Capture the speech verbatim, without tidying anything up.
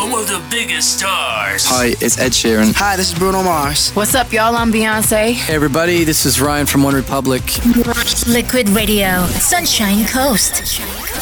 home of the biggest stars. Hi, it's Ed Sheeran. Hi, this is Bruno Mars. What's up, y'all? I'm Beyonce. Hey, everybody, this is Ryan from One Republic. Liquid Radio, Sunshine Coast.